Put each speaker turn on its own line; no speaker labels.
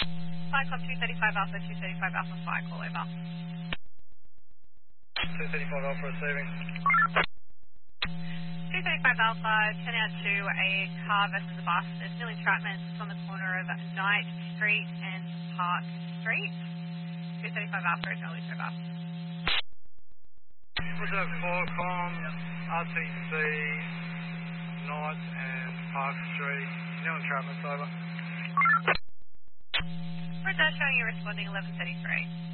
Flight Club 235 Alpha, 235 Alpha, flight call over.
235 Alpha receiving.
235 Alpha, 10 out to a car versus a bus. There's still entrapment. It's on the corner of Knight Street and Park Street. 235 Alpha, acknowledge over.
Was that 4com, RTC, Knight and Park Street, no entrapment, over.
Roger, showing you responding 1133.